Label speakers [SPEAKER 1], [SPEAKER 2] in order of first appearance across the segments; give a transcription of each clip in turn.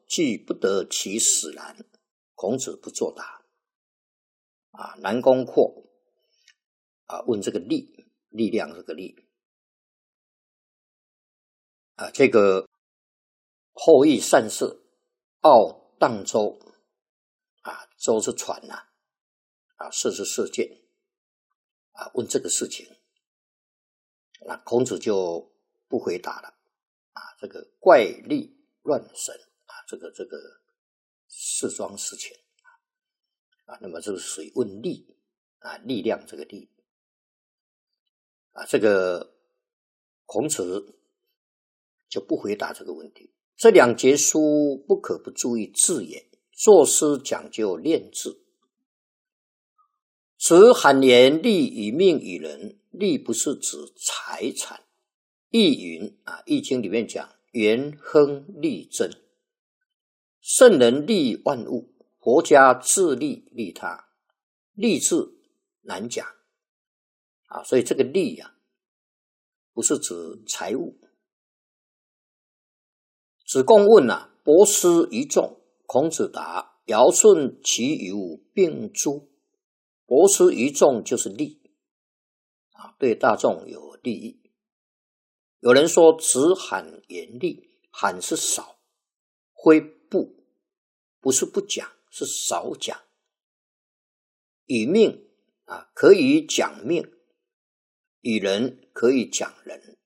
[SPEAKER 1] 既不得其使然，孔子不作答。南宫括问这个力量这个力这个后羿善射，傲荡舟舟是船射是射箭问这个事情，那孔子就不回答了这个怪力乱神这个事桩事情那么这个属于问力力量这个力这个孔子就不回答这个问题。这两节书不可不注意字眼，作诗讲究练字。此罕言利以命以人，利不是指财产。易云易经里面讲元亨利贞，圣人利万物，佛家自利利他。利字难讲所以这个利不是指财物。子贡问博施于众，孔子答：尧舜其犹并诸。博施于众就是利对大众有利益。有人说子罕言利，罕是少，非不是不讲，是少讲。以命可以讲命，以人可以讲人。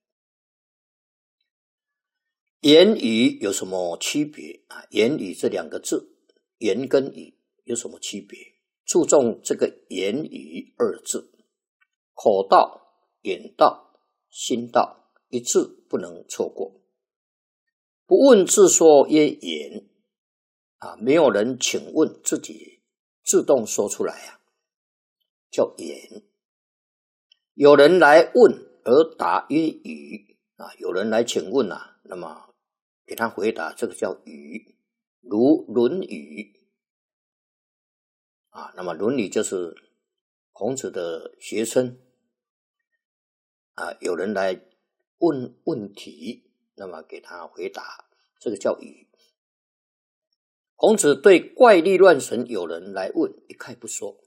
[SPEAKER 1] 言语有什么区别言语这两个字，言跟语有什么区别？注重这个言语二字，口道、眼道、心道一字不能错过。不问自说曰言没有人请问，自己自动说出来叫言。有人来问而答曰语有人来请问那么给他回答，这个叫语。如论语那么论语就是孔子的学生有人来问问题，那么给他回答，这个叫语。孔子对怪力乱神有人来问一概不说。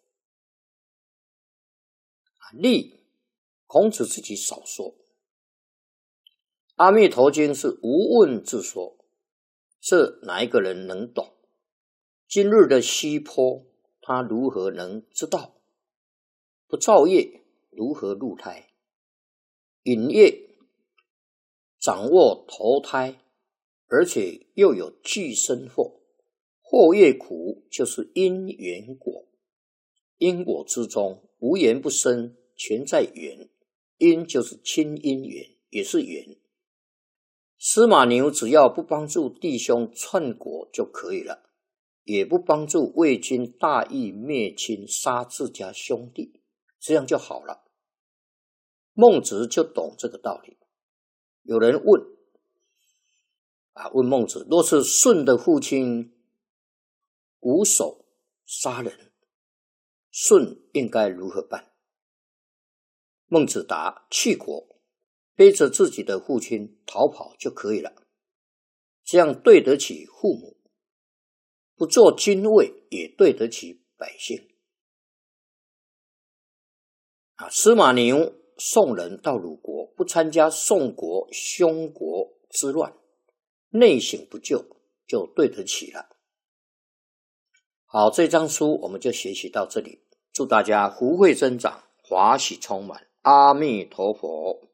[SPEAKER 1] 力孔子自己少说。阿弥陀经是无问自说，这哪一个人能懂？今日的西坡他如何能知道？不造业如何入胎？引业掌握投胎，而且又有具身祸。祸业苦就是因缘果，因果之中无缘不生，全在缘。因就是亲因缘，也是缘。司马牛只要不帮助弟兄篡国就可以了，也不帮助魏军大义灭亲，杀自家兄弟，这样就好了。孟子就懂这个道理。有人问问孟子，若是舜的父亲瞽叟杀人，舜应该如何办？孟子答：弃国，背着自己的父亲逃跑就可以了，这样对得起父母，不做君位也对得起百姓。司马牛送人到鲁国，不参加宋国凶国之乱，内省不救，就对得起了。好，这章书我们就学习到这里，祝大家福慧增长，华喜充满，阿弥陀佛。